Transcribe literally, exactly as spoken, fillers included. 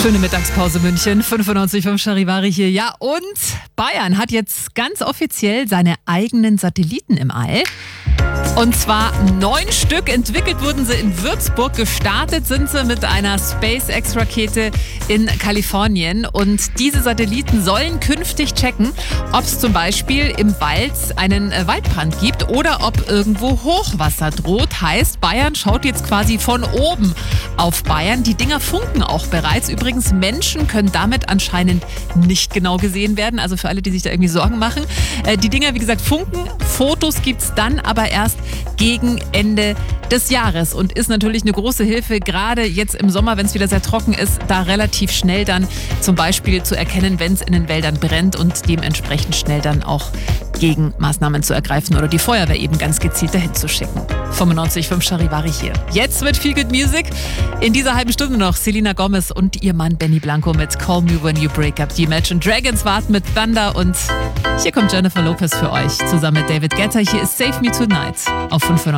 Schöne Mittagspause München, fünfundneunzig Komma fünf Charivari hier. Ja, und Bayern hat jetzt ganz offiziell seine eigenen Satelliten im All. Und zwar neun Stück. Entwickelt wurden sie in Würzburg. Gestartet sind sie mit einer SpaceX-Rakete in Kalifornien. Und diese Satelliten sollen künftig checken, ob es zum Beispiel im Wald einen Waldbrand gibt oder ob irgendwo Hochwasser droht. Heißt, Bayern schaut jetzt quasi von oben auf Bayern. Die Dinger funken auch bereits. Übrigens, Menschen können damit anscheinend nicht genau gesehen werden. Also für alle, die sich da irgendwie Sorgen machen. Die Dinger, wie gesagt, funken. Fotos gibt es dann aber erst gegen Ende des Jahres und ist natürlich eine große Hilfe, gerade jetzt im Sommer, wenn es wieder sehr trocken ist, da relativ schnell dann zum Beispiel zu erkennen, wenn es in den Wäldern brennt und dementsprechend schnell dann auch Gegenmaßnahmen zu ergreifen oder die Feuerwehr eben ganz gezielt dahin zu schicken. fünfundneunzig Komma fünf Charivari hier. Jetzt mit Feel Good Music. In dieser halben Stunde noch Selena Gomez und ihr Mann Benny Blanco mit Call Me When You Break Up. Die Imagine Dragons warten mit Thunder und hier kommt Jennifer Lopez für euch zusammen mit David Guetta. Hier ist Save Me Tonight auf fünfundneunzig.